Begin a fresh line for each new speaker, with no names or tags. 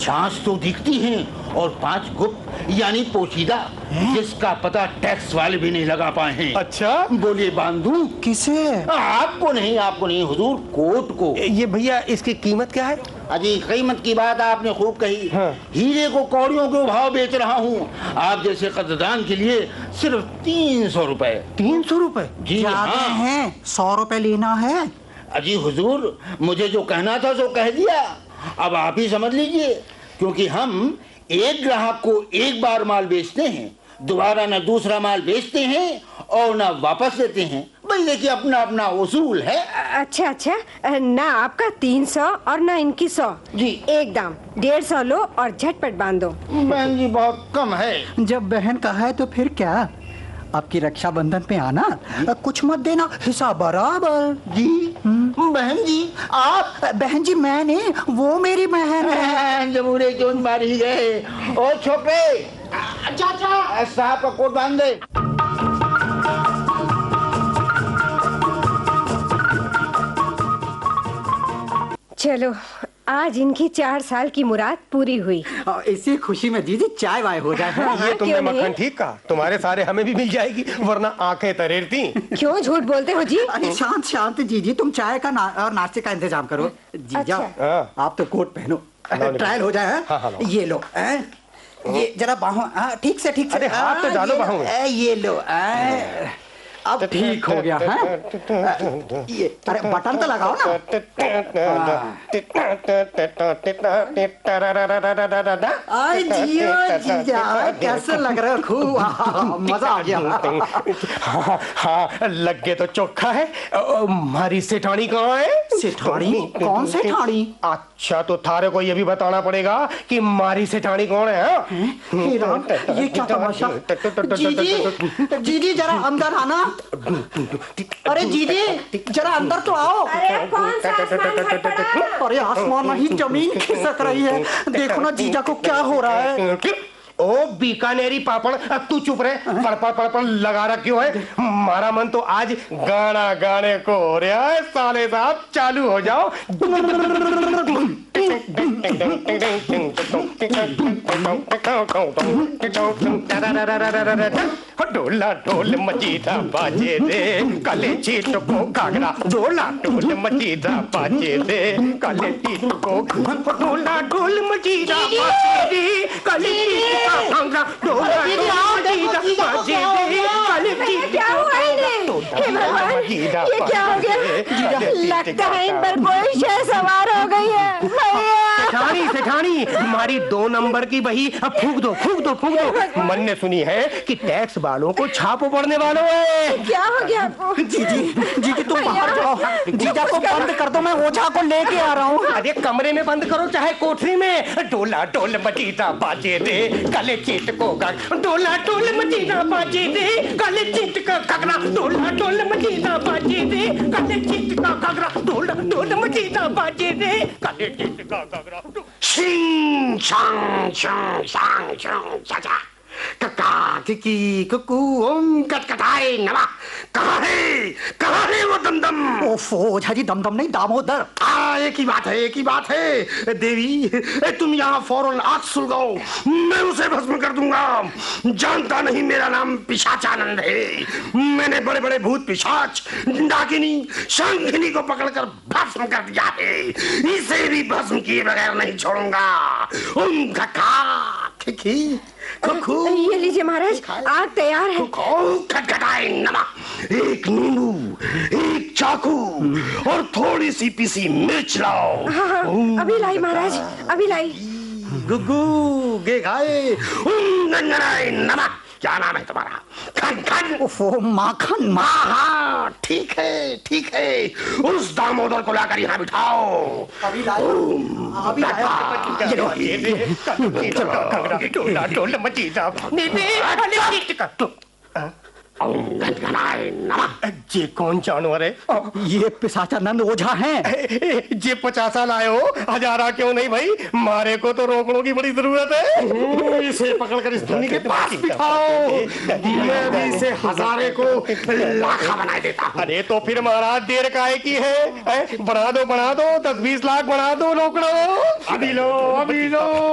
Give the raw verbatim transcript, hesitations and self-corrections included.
पचास तो दिखती हैं और पांच गुप्त यानी पोशीदा, जिसका पता टैक्स वाले भी नहीं लगा पाए हैं।
अच्छा,
बोलिए बांधू।
किसे?
आपको नहीं, आपको नहीं हुजूर, कोट को।
ये भैया इसकी कीमत क्या है?
अजी कीमत की बात आपने खूब कही।
हाँ।
हीरे को कौड़ियों के भाव बेच रहा हूँ आप जैसे कदरदान के लिए सिर्फ तीन सौ रुपए।
तीन सौ रुपए?
जी हाँ।
है सौ रुपए लेना है।
अजी हुजूर, मुझे जो कहना था सो कह दिया, अब आप ही समझ लीजिए। क्योंकि हम एक ग्राहक को एक बार माल बेचते हैं, दोबारा ना दूसरा माल बेचते हैं और ना वापस लेते हैं। भाई देखिए, अपना अपना उसूल है।
अच्छा अच्छा, ना आपका तीन सौ और ना इनकी सौ।
जी
एक दाम डेढ़ सौ लो और झटपट बांधो।
बहन जी बहुत कम है।
जब बहन का है तो फिर क्या, आपकी रक्षाबंधन पे आना, कुछ मत देना, हिसाब बराबर।
जी बहन जी आप।
बहन जी मैं नहीं, वो मेरी बहन है।
जमूरे क्यों मार ही गए। ओ छोटे चाचा, साहब का कोट बांध दे।
चलो, आज इनकी चार साल की मुराद पूरी हुई।
इसी खुशी में दीदी चाय वाय हो जाए।
ये तुमने
क्यों
मक्खन
नहीं?
ठीक कहा, तुम्हारे सारे हमें भी मिल जाएगी, वरना आंखें तरेरती।
क्यों झूठ बोलते हो जी?
अरे शांत शांत जीजी, तुम चाय का ना, और नाश्ते का इंतजाम करो। जीजा
अच्छा।
आप तो कोट पहनो, ट्रायल हो जाए।
हाँ, हाँ,
ये लो है? ये जरा बाहों, हाँ, ठीक से ठीक से।
अरे हाथ तो डालो
ये-
बाहों में।
ए, ये लो है? अब ठीक हो गया है? ये अरे बटन तो लगाओ ना। आई जियो जीजा, कैसे लग रहा है? खूब मजा आ गया।
हाँ, हाँ, लग गए तो चोखा है। हमारी सेठानी कहाँ है?
सेठानी? कौन सेठानी?
अच्छा, तो थारे को ये भी बताना पड़ेगा कि मारी सेठानी कौन है। हाँ?
हे राम, ये क्या तमाशा? जीजी, जीजी जरा अंदर आना। अरे जीजी जरा अंदर तो आओ।
अरे कौन सा आसमान फटफटा?
अरे आसमान नहीं, जमीन खिसक रही है। देखो ना जीजा को क्या हो रहा है।
ओ बीकानेरी पापड़, अब तू चुप रहे। पड़पड़ पड़पड़ लगा रहा क्यों है? हमारा मन तो आज गाना गाने को हो रहा है। साले साहब चालू हो जाओ। डोला ढोल मजीदा बाजे दे, काले चीट को घाघरा। डोला ढोल मजीदा बाजे दे, काले चीट को। डोला ढोल मजीदा बाजे दे, काले चीट का घाघरा। डोला ढोल मजीदा बाजे दे, काले चीट
क्या हुआ इन्हें? हे भगवान, ये क्या हो गया? लगता है इन पर कोई शय सवार हो गई है। भैया
सेठानी सेठानी, हमारी दो नंबर की बही अब फूंक दो फूंक दो फूंक दो। मन ने सुनी है कि टैक्स वालों को छापो पड़ने वालों है।
क्या हो गया आपको?
जीजी जीजी तुम बाहर जाओ, जीजा को बंद कर दो, मैं ओझा को लेके आ रहा हूँ।
अरे कमरे में बंद करो चाहे कोठरी में। डोला डोल मजीदा बाजे दे, काले चीट को घाघरा। डोला डोल मजीदा बाजे दे, काले चीट का घाघरा। डोला डोल मजीदा बाजे दे, काले चीट का घाघरा। डोला डोल मजीदा बाजे दे, काले चीट का घाघरा।
शिंग शांग शांग शांग शांग चाचा कका किकी कुकू ओम कटकटाए नवा। कहाँ है कहाँ है वो दमदम?
ओफो ओझा जी, दमदम नहीं दामोदर।
हाँ, एक ही बात है, एक ही बात है। देवी तुम यहाँ फौरन आग सुलगाओ, मैं उसे भस्म कर दूंगा। जानता नहीं मेरा नाम पिशाचानंद है। मैंने बड़े बड़े भूत पिशाच डाकिनी शंखिनी को पकड़कर भस्म कर दिया है। इसे भी भस्म किए बगैर नहीं छोड़ूंगा। ओम कका किकी कुकू।
ये लीजिए महाराज, आग तैयार है।
खटखटाए नमक, एक नींबू, एक चाकू और थोड़ी सी पिसी मिर्च लाओ।
हाँ हाँ, अभी लाई महाराज, अभी लाई।
गुग्गू गे गाए गंगनाए नमक। क्या नाम है तुम्हारा? खन खन।
ओफो माखन मा।
हाँ ठीक है ठीक है, उस दामोदर को लाकर यहाँ बिठाओ।
अभी लाया, अभी लाया।
डोला डोल मजीदा ये कौन जानवर है?
ये पिशाचानंद ओझा हैं।
ये पचासा लाए हो, हजारा क्यों नहीं भाई? मारे को तो रोकड़ों की बड़ी जरूरत है।
इसे पकड़कर इस धनी के पास बिठाओ, मैं भी इसे हजारे को लाखा बना देता हूँ।
अरे तो फिर महाराज देर काहे की है? बढ़ा दो बढ़ा दो, दस बीस लाख बढ़ा दो रोकड़ो।
अभी लो अभी लो।